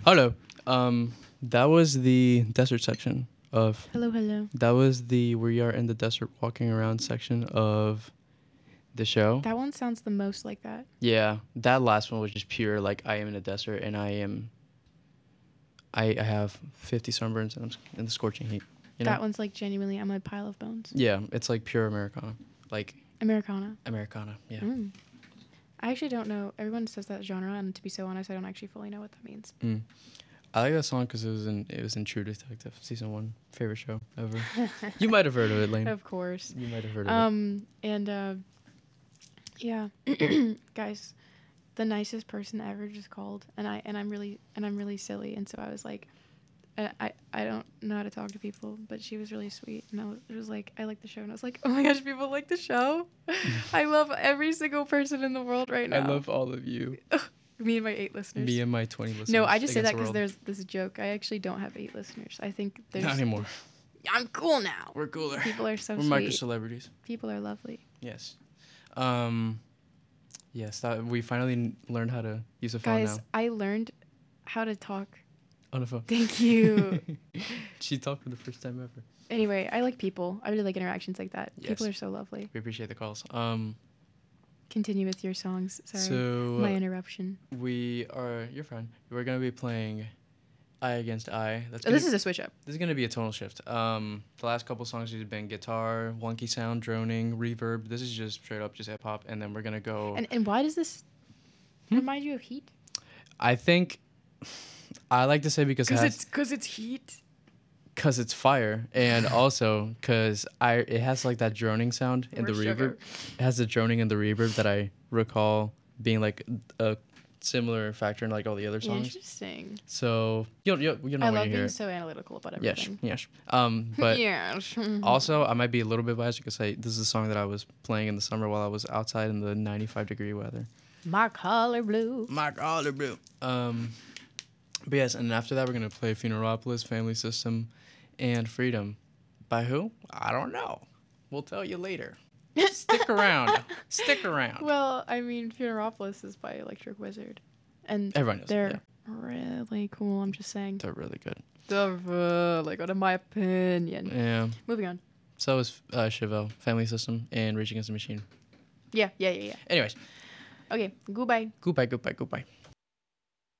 Hello. That was the desert section of. Hello, hello. That was the we are in the desert walking around section of the show. That one sounds the most like that. Yeah, that last one was just pure like I am in a desert and I have 50 sunburns and I'm in the scorching heat. You know? That one's like genuinely, I'm a pile of bones. Yeah, it's like pure Americana. Like Americana. Americana, yeah. Mm. I actually don't know. Everyone says that genre, and to be so honest, I don't actually fully know what that means. Mm. I like that song because it was in True Detective season 1, favorite show ever. You might have heard of it, Lane. Of course. You might have heard of it. And yeah, guys, the nicest person ever just called, and I'm really silly, and so I was like, I don't know how to talk to people, but she was really sweet, and it was like, I like the show, and I was like, oh my gosh, people like the show. I love every single person in the world right now. I love all of you. Me and my 8 listeners. Me and my 20 listeners. No, I just say that because the there's this joke. I actually don't have 8 listeners. I think there's not anymore. I'm cool now. We're cooler. People are so We're sweet. micro celebrities. People are lovely. Yes. Yes, that we finally learned how to use a phone Guys, now. I learned how to talk. On a phone. Thank you. She talked for the first time ever. Anyway, I like people. I really like interactions like that. Yes. People are so lovely. We appreciate the calls. Continue with your songs. Sorry. So my interruption. You're fine. We're gonna be playing Eye Against Eye. This is a switch up. This is gonna be a tonal shift. The last couple songs have been guitar, wonky sound, droning, reverb. This is just straight up just hip hop, and then we're gonna go. And why does this remind you of Heat? I think I like to say because it's Heat. Because it's fire, and also because it has like that droning sound in the reverb. It has the droning and the reverb that I recall being like a similar factor in like all the other songs. Interesting. So you'll know I when love you hear being it. so analytical about everything. Yes. But yes. also I might be a little bit biased because this is a song that I was playing in the summer while I was outside in the 95-degree weather. My collar blue. But yes, and after that we're gonna play Funeralopolis, Family System, and Freedom. By who? I don't know. We'll tell you later. Stick around. Stick around. Well, I mean, Funeralopolis is by Electric Wizard, and everyone knows. They're really cool. I'm just saying. They're really good. They're really good, in my opinion. Yeah. Moving on. So is Chevelle, Family System, and Rage Against the Machine. Yeah. Anyways. Okay. Goodbye. Goodbye.